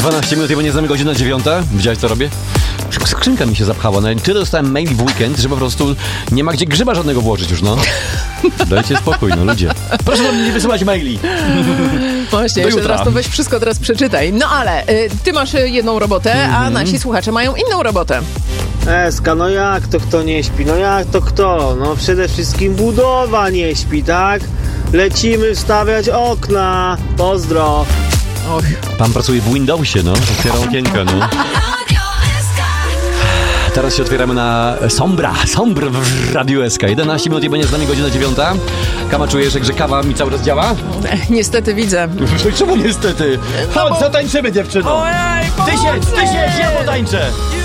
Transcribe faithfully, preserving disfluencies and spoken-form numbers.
dwanaście minut, bo nie znamy godzina dziewiąta. Widziałeś, co robię? Skrzynka mi się zapchała. No, tyle dostałem maili w weekend, że po prostu nie ma gdzie grzyba żadnego włożyć już, no. Dajcie spokój, no ludzie. Proszę do mnie nie wysyłać maili. Właśnie, do jeszcze jutra. raz to weź wszystko teraz przeczytaj. No ale y, ty masz y, jedną robotę, mm-hmm. a nasi słuchacze mają inną robotę. Eska, no jak to kto nie śpi? No jak to kto? No przede wszystkim budowa nie śpi, tak? Lecimy wstawiać okna. Pozdro. Och. Pan pracuje w Windowsie, no. Otwiera okienka, no. Teraz się otwieramy na Sombra, Sombr w Radiu S K. jedenaście minut i będzie z nami godzina dziewiąta. Kama, czujesz, że kawa mi cały czas działa? Ech, niestety widzę. Czemu niestety? Chodź, bo... zatańczymy, dziewczyno. Ojej, Ty siedź, ty siedź, ja potańczę.